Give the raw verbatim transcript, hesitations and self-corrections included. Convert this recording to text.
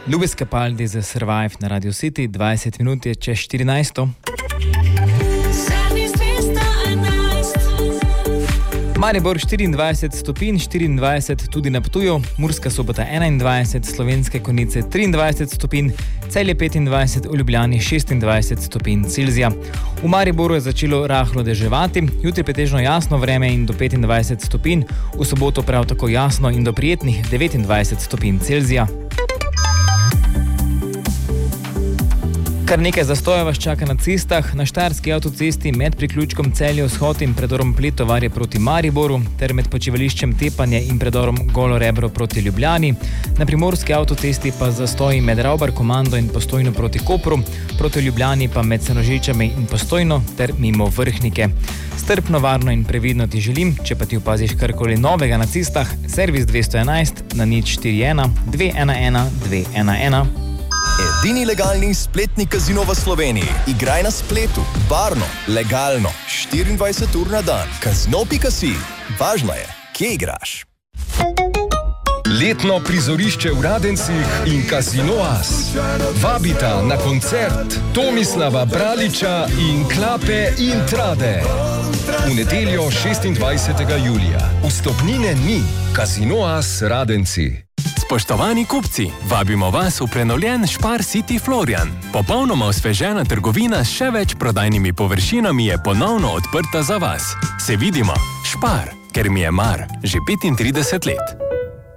Ljubi Capaldi za Survive na Radio City, dvajset minut je čez štirinajsto. Maribor štiriindvajset stopinj, štiriindvajset tudi na Ptuju, Murska Sobota enaindvajset, Slovenske Konjice triindvajset stopinj, Celje petindvajset, v Ljubljani šestindvajset stopinj Celzija. V Mariboru je začelo rahlo deževati, jutri pretežno jasno vreme in do petindvajset stopinj, v soboto prav tako jasno in do prijetnih devetindvajset stopinj Celzija. Kar nekaj zastoja vas čaka na cestah. Na Štajerski avtocesti med priključkom Celje-Vzhod in predorom Pletovarje proti Mariboru ter med počivališčem Tepanje in predorom Golo Rebro proti Ljubljani. Na Primorski avtocesti pa zastoji med Ravbar Komando in Postojno proti Kopru, proti Ljubljani pa med Senožečami in Postojno ter mimo Vrhnike. Strpno, varno in previdno ti želim, če pa ti opaziš karkoli novega na cestah, servis dvesto enajst na nič štiri ena dve ena ena dve ena ena. Edini legalni spletni kazino v Sloveniji. Igraj na spletu, varno, legalno, štiriindvajset ur na dan. Kazino pika si. Važno je, kje igraš. Letno prizorišče v Radencih in Casino As vabita na koncert Tomislava Braliča in Klape in Trade. V nedeljo šestindvajsetega julija. Vstopnine ni. Casino As Radenci. Spoštovani kupci, vabimo vas v prenovljen Spar City Florian. Popolnoma osvežena trgovina s še več prodajnimi površinami je ponovno odprta za vas. Se vidimo, Spar, ker mi je mar, že petintrideset let.